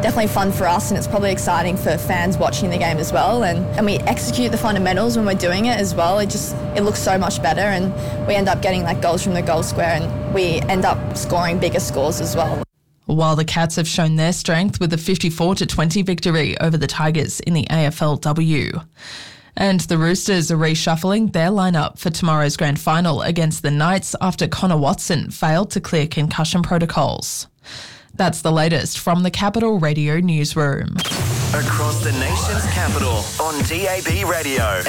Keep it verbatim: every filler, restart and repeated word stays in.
definitely fun for us, and it's probably exciting for fans watching the game as well. And, and we execute the fundamentals when we're doing it as well. It just it looks so much better, and we end up getting like goals from the goal square, and we end up scoring bigger scores as well. While the Cats have shown their strength with a fifty-four to twenty victory over the Tigers in the A F L W. And the Roosters are reshuffling their lineup for tomorrow's grand final against the Knights after Connor Watson failed to clear concussion protocols. That's the latest from the Capital Radio newsroom. Across the nation's capital on D A B Radio.